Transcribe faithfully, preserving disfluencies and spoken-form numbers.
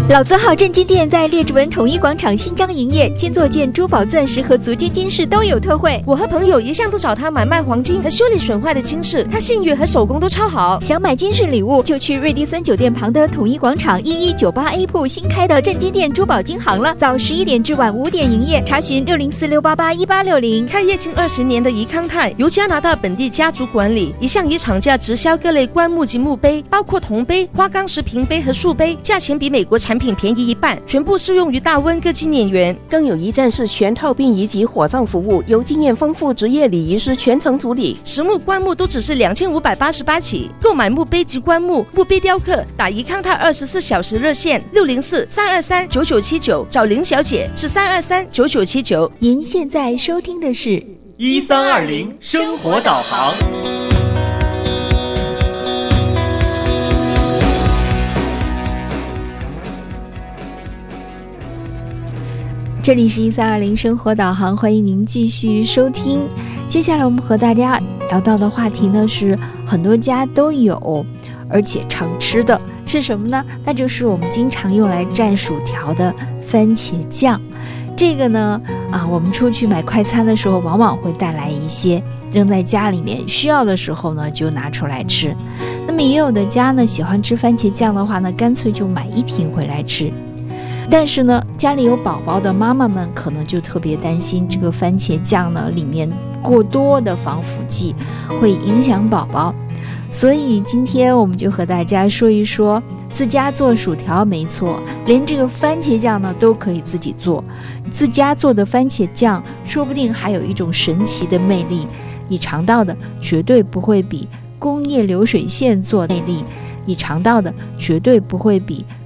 老字号正金店在列治文统一广场新张营业，金座件、珠宝、钻石和足金金饰都有特惠。 我和朋友一向都找他买卖黄金和修理损坏的金饰，他信誉和手工都超好。 想买金饰礼物，就去瑞迪森酒店旁的统一广场一一九八 A 铺新开的正金店珠宝金行了，早十一点至晚五点营业，查询六零四六八八一八六零。 开业近二十年的怡康泰由加拿大本地家族管理，一向以厂价直销各类棺木及墓碑，包括铜杯、花岗石瓶杯和树杯，价钱比美国产品便宜一半，全部适用于大温各纪念园。 更有一站式全套殡仪及火葬服务，由经验丰富职业礼仪师全程处理。 实木棺木都只是两千五百八十八起，购买墓碑及棺木、墓碑雕刻，打怡康泰二十四小时热线六零四三二三九九七九，找林小姐是三二三九九七九。 您现在收听的是一三二零生活导航。 这里是一三二零生活导航，欢迎您继续收听。接下来我们和大家聊到的话题呢，是很多家都有而且常吃的是什么呢？那就是我们经常用来蘸薯条的番茄酱。这个呢啊，我们出去买快餐的时候往往会带来一些，扔在家里面，需要的时候呢就拿出来吃。那么也有的家呢喜欢吃番茄酱的话呢，干脆就买一瓶回来吃。但是呢，家里有宝宝的妈妈们可能就特别担心这个番茄酱呢里面过多的防腐剂会影响宝宝，所以今天我们就和大家说一说，自家做薯条没错，连这个番茄酱呢都可以自己做。自家做的番茄酱说不定还有一种神奇的魅力，你尝到的绝对不会比工业流水线做的魅力，你尝到的绝对不会比